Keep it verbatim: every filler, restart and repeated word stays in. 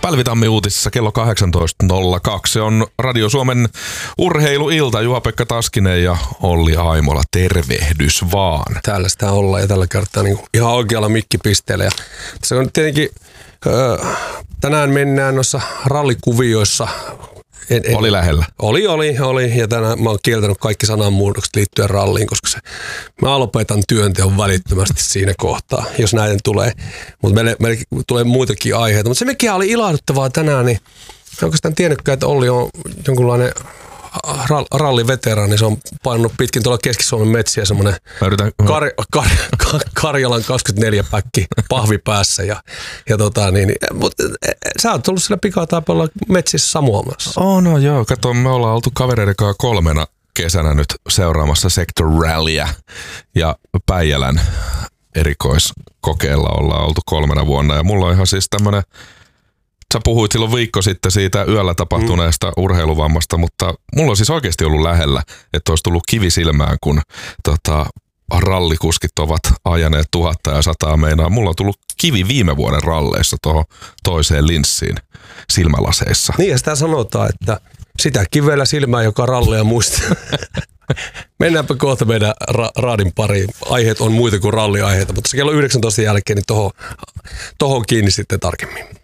Talvitammi uutisissa kello kahdeksantoista nolla kaksi. Se on Radio Suomen urheiluilta. Juha-Pekka Taskinen ja Olli Aimola. Tervehdys vaan. Täällä sitä ollaan ja tällä kertaa niin ihan oikealla mikkipisteellä. Ja se on tietenkin, öö, tänään mennään noissa rallikuvioissa. En, en, oli lähellä. Oli, oli, oli. Ja tänään mä oon kieltänyt kaikki sananmuutokset liittyen ralliin, koska se, mä lopetan työnteon välittömästi siinä kohtaa, jos näin tulee. Mutta meille, meille tulee muitakin aiheita. Mutta se mikä oli ilahduttavaa tänään, niin mä oikeastaan tiennytkään, että Olli on jonkunlainen ralliveteraani. Se on painanut pitkin tuolla Keski-Suomen metsiä semmoinen Kar, Kar, Kar, Karjalan kaksikymmentäneljä päkki pahvi päässä. Ja, ja tota, niin, mutta sä oot ollut siellä pikataipalla metsissä samuamassa. Oh no joo, kato, me ollaan oltu kavereiden kanssa kolmena kesänä nyt seuraamassa Sector Rallyä ja Päijälän erikoiskokeella ollaan oltu kolmena vuonna. Ja mulla on ihan siis tämmönen, sä puhuit silloin viikko sitten siitä yöllä tapahtuneesta mm. urheiluvammasta, mutta mulla on siis oikeasti ollut lähellä, että olisi tullut kivi silmään, kun tota, rallikuskit ovat ajaneet tuhatta ja sataa meinaa. Mulla on tullut kivi viime vuoden ralleissa tuohon toiseen linssiin silmälaseissa. Niin ja sitä sanotaan, että sitä kivellä silmää, joka ralleja muistaa. Mennäänpä kohta meidän ra- raadin pariin. Aiheet on muita kuin ralliaiheita, mutta se kello yhdeksäntoista jälkeen niin tohon, tohon kiinni sitten tarkemmin.